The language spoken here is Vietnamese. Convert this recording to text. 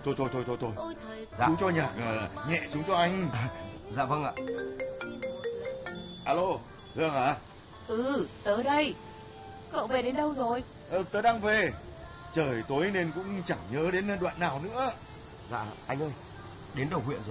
Thôi. Dạ. Chú cho nhạc nhẹ xuống cho anh. Dạ vâng ạ. Alo, Hương à? Tớ đây. Cậu về đến đâu rồi? Tớ đang về. Trời tối nên cũng chẳng nhớ đến đoạn nào nữa. Dạ anh ơi, đến đầu huyện rồi.